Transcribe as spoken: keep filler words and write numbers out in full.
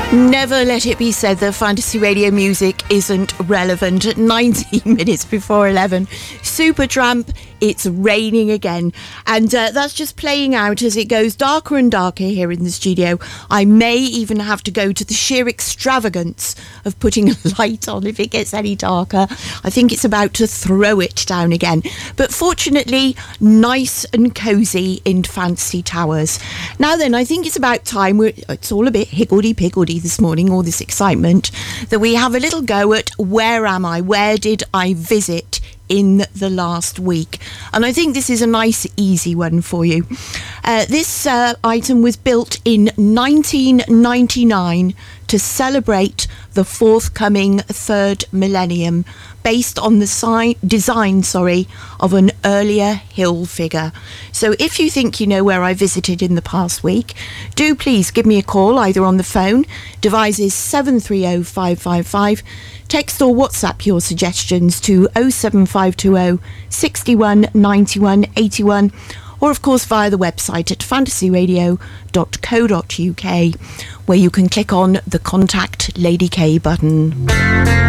Never let it be said that fantasy radio music isn't relevant. At nineteen minutes before eleven, Supertramp, It's Raining Again. And uh, that's just playing out as it goes darker and darker here in the studio. I may even have to go to the sheer extravagance of putting a light on if it gets any darker. I think it's about to throw it down again. But fortunately, nice and cosy in Fantasy Towers. Now then, I think it's about time, we're, it's all a bit higgledy-piggledy this morning, all this excitement, that we have a little go at where am I, where did I visit in the last week. And I think this is a nice easy one for you. Uh, this uh, item was built in nineteen ninety-nine to celebrate the forthcoming third millennium, based on the si- design sorry, of an earlier hill figure. So if you think you know where I visited in the past week, do please give me a call either on the phone, devices seven three oh five five five, text or WhatsApp your suggestions to oh seven five two oh six one nine one eight one, or of course via the website at fantasy radio dot co dot uk, where you can click on the Contact Lady K button.